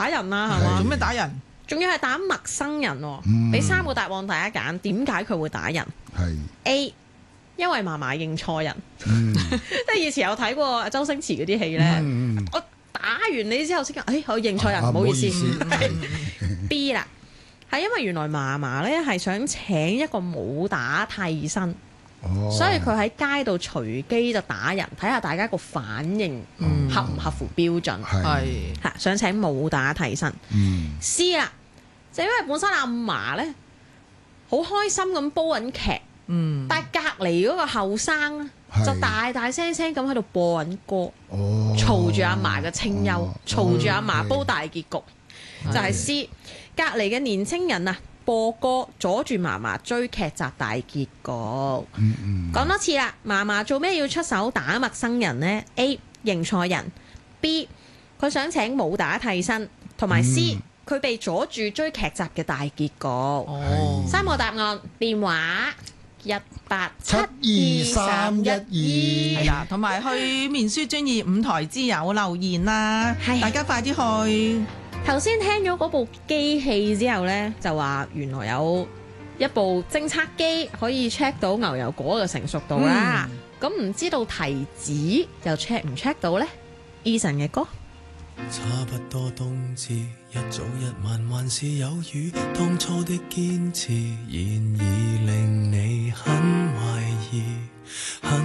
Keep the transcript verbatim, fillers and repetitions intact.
打人啦，係嘛？ 做咩打人？ 仲要係打陌生人喎。 嗯俾三個答案大家揀，點解佢會打人係 ？A，因為嫲嫲認錯人， 嗯即係以前有睇過周星馳嗰啲戲咧。 嗯嗯我打完你之後先講，誒我認錯人， 啊唔好意思。 唔好意思 B 啦，係因為原來嫲嫲咧係想請一個武打替身。 哦所以佢喺街度隨機就打人，睇下大家個反應合唔合乎標準。 係係嚇，想請武打替身。 嗯 C 啦，就因為本身阿嫲咧好開心咁煲緊劇， 嗯， 但係隔離嗰個後生咧係就大大聲聲咁喺度播緊歌， 哦嘈住阿嫲嘅清幽哦， 嘈住阿嫲哦煲大結局，就係 C。隔離嘅年青人啊，播歌阻住嫲嫲追劇集大結局。 嗯嗯講多次啦，嫲嫲做咩要出手打陌生人呢？ A 認錯人，B 佢想請武打替身，同埋 C 佢被阻住追劇集嘅大結局。 哦， 三個答案，電話一八七七二三一二係啦，同埋去面書專頁五台之友留言啦， 係大家快啲去。 頭先聽咗嗰部機器之後呢，就話原來有一部偵測機可以 check 到牛油果嘅成熟度啦。咁唔、知道提子又 check 唔 check 到呢？ Eason 嘅歌。 差不多冬至，一早一晚還是有雨。當初的堅持，現已令你很懷疑。很